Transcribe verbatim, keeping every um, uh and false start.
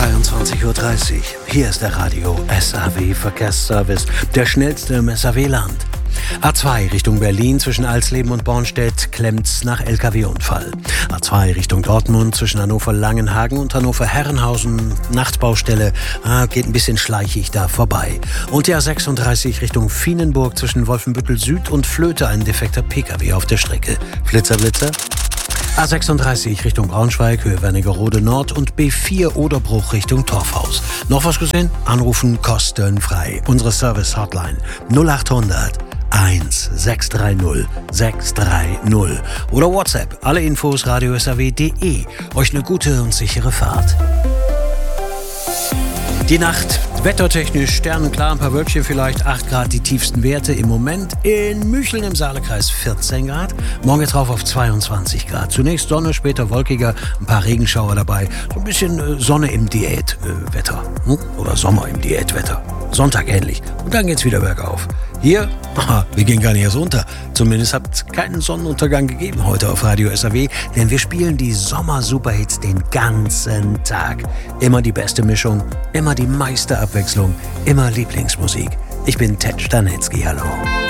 zweiundzwanzig Uhr dreißig. Hier ist der Radio S A W Verkehrsservice, der schnellste im S A W-Land. A zwei Richtung Berlin zwischen Alsleben und Bornstedt klemmt's nach L K W-Unfall. A zwei Richtung Dortmund zwischen Hannover-Langenhagen und Hannover-Herrenhausen, Nachtbaustelle, ah, geht ein bisschen schleichig da vorbei. Und die A sechsunddreißig Richtung Vienenburg zwischen Wolfenbüttel Süd und Flöte, ein defekter P K W auf der Strecke. Flitzer, Blitzer. A sechsunddreißig Richtung Braunschweig, Höhe Wernigerode Nord und B vier Oderbruch Richtung Torfhaus. Noch was gesehen? Anrufen kostenfrei. Unsere Service-Hotline null achthundert eins sechs drei null sechs drei null oder WhatsApp. Alle Infos radio s a w punkt d e. Euch eine gute und sichere Fahrt. Die Nacht, wettertechnisch sternenklar, ein paar Wölkchen vielleicht, acht Grad die tiefsten Werte. Im Moment in Mücheln im Saalekreis vierzehn Grad, morgen geht's rauf auf zweiundzwanzig Grad. Zunächst Sonne, später wolkiger, ein paar Regenschauer dabei, so ein bisschen äh, Sonne im Diätwetter äh, hm? oder Sommer im Diätwetter. Sonntag ähnlich und dann geht's wieder bergauf. Hier, aha, wir gehen gar nicht erst unter. Zumindest hat es keinen Sonnenuntergang gegeben heute auf Radio S A W, denn wir spielen die Sommer-Superhits den ganzen Tag. Immer die beste Mischung, immer die meiste Abwechslung, immer Lieblingsmusik. Ich bin Ted Stanetzky, hallo.